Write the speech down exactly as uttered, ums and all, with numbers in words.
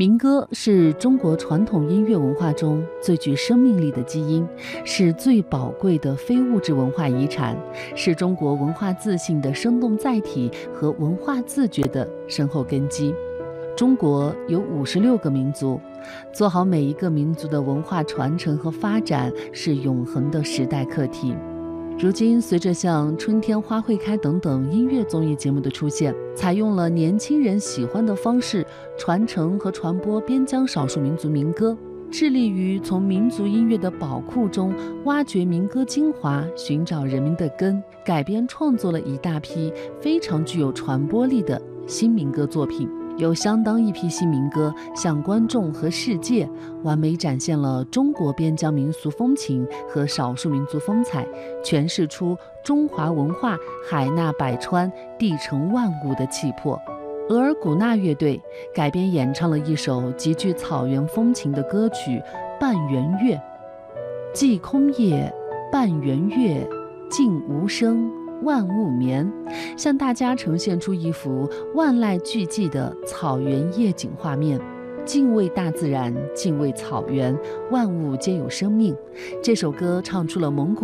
民歌是中国传统音乐文化中最具生命力的基因，是最宝贵的非物质文化遗产，是中国文化自信的生动载体和文化自觉的深厚根基。中国有五十六个民族，做好每一个民族的文化传承和发展是永恒的时代课题。如今，随着像《春天花会开》等等音乐综艺节目的出现，采用了年轻人喜欢的方式传承和传播边疆少数民族民歌，致力于从民族音乐的宝库中挖掘民歌精华，寻找人民的根，改编创作了一大批非常具有传播力的新民歌作品。有相当一批新民歌向观众和世界完美展现了中国边疆民俗风情和少数民族风采，诠释出中华文化海纳百川、地成万物的气魄。额尔古纳乐队改编演唱了一首极具草原风情的歌曲《半圆月》。既空夜，半圆月，静无声，万物眠，向大家呈现出一幅万籁俱寂的草原夜景画面，敬畏大自然，敬畏草原，万物皆有生命。这首歌唱出了蒙古